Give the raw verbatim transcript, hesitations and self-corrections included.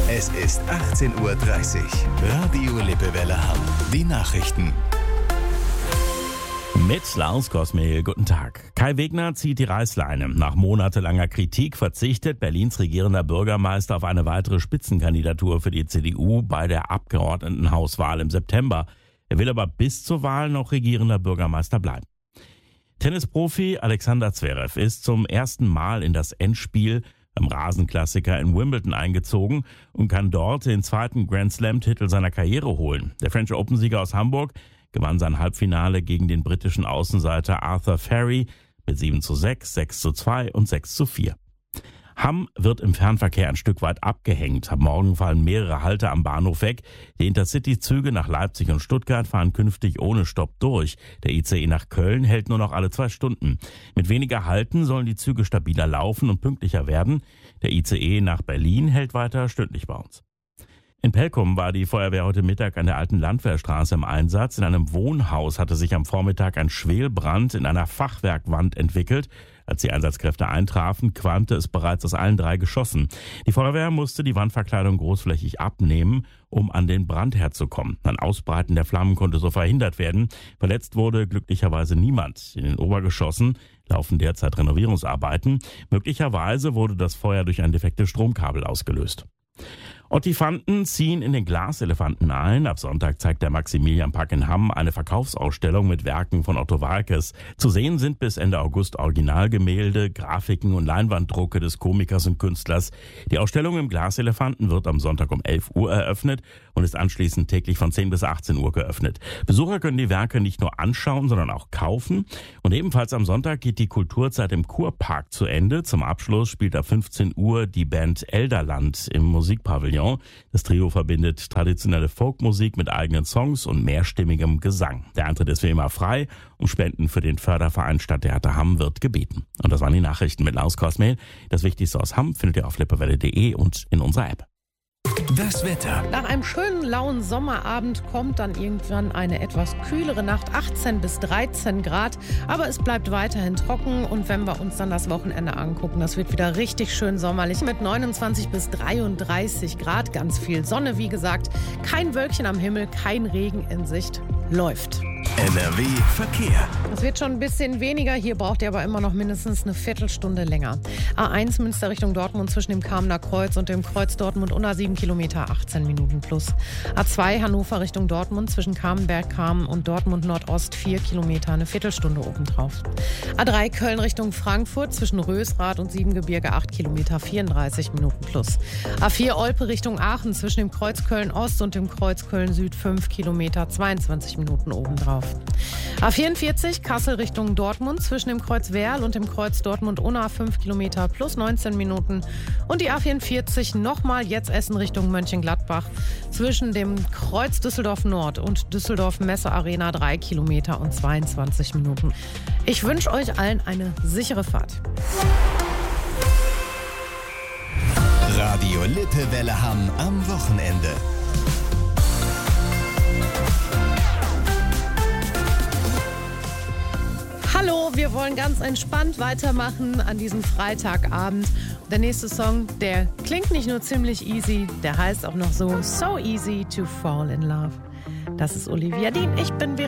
Es ist achtzehn Uhr dreißig. Radio Lippewelle Hamm. Die Nachrichten. Mit Lars Kosmehl, guten Tag. Kai Wegner zieht die Reißleine. Nach monatelanger Kritik verzichtet Berlins regierender Bürgermeister auf eine weitere Spitzenkandidatur für die C D U bei der Abgeordnetenhauswahl im September. Er will aber bis zur Wahl noch regierender Bürgermeister bleiben. Tennisprofi Alexander Zverev ist zum ersten Mal in das Endspiel beim Rasenklassiker in Wimbledon eingezogen und kann dort den zweiten Grand-Slam-Titel seiner Karriere holen. Der French Open-Sieger aus Hamburg gewann sein Halbfinale gegen den britischen Außenseiter Arthur Ferry mit sieben zu sechs, sechs zu zwei und sechs zu vier. Hamm wird im Fernverkehr ein Stück weit abgehängt. Am Morgen fallen mehrere Halte am Bahnhof weg. Die Intercity-Züge nach Leipzig und Stuttgart fahren künftig ohne Stopp durch. Der I C E nach Köln hält nur noch alle zwei Stunden. Mit weniger Halten sollen die Züge stabiler laufen und pünktlicher werden. Der I C E nach Berlin hält weiter stündlich bei uns. In Pelkum war die Feuerwehr heute Mittag an der alten Landwehrstraße im Einsatz. In einem Wohnhaus hatte sich am Vormittag ein Schwelbrand in einer Fachwerkwand entwickelt. Als die Einsatzkräfte eintrafen, qualmte es bereits aus allen drei Geschossen. Die Feuerwehr musste die Wandverkleidung großflächig abnehmen, um an den Brandherd zu kommen. Ein Ausbreiten der Flammen konnte so verhindert werden. Verletzt wurde glücklicherweise niemand. In den Obergeschossen laufen derzeit Renovierungsarbeiten. Möglicherweise wurde das Feuer durch ein defektes Stromkabel ausgelöst. Ottifanten ziehen in den Glaselefanten ein. Ab Sonntag zeigt der Maximilianpark in Hamm eine Verkaufsausstellung mit Werken von Otto Waalkes. Zu sehen sind bis Ende August Originalgemälde, Grafiken und Leinwanddrucke des Komikers und Künstlers. Die Ausstellung im Glaselefanten wird am Sonntag um elf Uhr eröffnet und ist anschließend täglich von zehn bis achtzehn Uhr geöffnet. Besucher können die Werke nicht nur anschauen, sondern auch kaufen. Und ebenfalls am Sonntag geht die Kulturzeit im Kurpark zu Ende. Zum Abschluss spielt ab fünfzehn Uhr die Band Elderland im Musikpavillon. Das Trio verbindet traditionelle Folkmusik mit eigenen Songs und mehrstimmigem Gesang. Der Eintritt ist wie immer frei. Um Spenden für den Förderverein Stadttheater Hamm wird gebeten. Und das waren die Nachrichten mit Lars Kosmehl. Das Wichtigste aus Hamm findet ihr auf lippewelle punkt de und in unserer App. Das Wetter. Nach einem schönen lauen Sommerabend kommt dann irgendwann eine etwas kühlere Nacht, achtzehn bis dreizehn Grad. Aber es bleibt weiterhin trocken und wenn wir uns dann das Wochenende angucken, das wird wieder richtig schön sommerlich mit neunundzwanzig bis dreiunddreißig Grad. Ganz viel Sonne, wie gesagt. Kein Wölkchen am Himmel, kein Regen in Sicht. Läuft. N R W Verkehr. Es wird schon ein bisschen weniger, hier braucht ihr aber immer noch mindestens eine Viertelstunde länger. A eins Münster Richtung Dortmund zwischen dem Kamener Kreuz und dem Kreuz Dortmund-Unna sieben Kilometer, achtzehn Minuten plus. A zwei Hannover Richtung Dortmund zwischen Kamenberg-Kamen und Dortmund-Nordost vier Kilometer, eine Viertelstunde obendrauf. A drei Köln Richtung Frankfurt zwischen Rösrath und Siebengebirge acht Kilometer, vierunddreißig Minuten plus. A vier Olpe Richtung Aachen zwischen dem Kreuz Köln-Ost und dem Kreuz Köln-Süd fünf Kilometer, zweiundzwanzig Minuten obendrauf. A vierundvierzig Kassel Richtung Dortmund zwischen dem Kreuz Werl und dem Kreuz Dortmund-Unna fünf Kilometer plus neunzehn Minuten. Und die A vierundvierzig nochmal jetzt Essen Richtung Mönchengladbach zwischen dem Kreuz Düsseldorf Nord und Düsseldorf Messe Arena drei Kilometer und zweiundzwanzig Minuten. Ich wünsche euch allen eine sichere Fahrt. Radio Lippewelle Hamm am Wochenende. Hallo, wir wollen ganz entspannt weitermachen an diesem Freitagabend. Der nächste Song, der klingt nicht nur ziemlich easy, der heißt auch noch so So Easy to Fall in Love. Das ist Olivia Dean, ich bin Vera.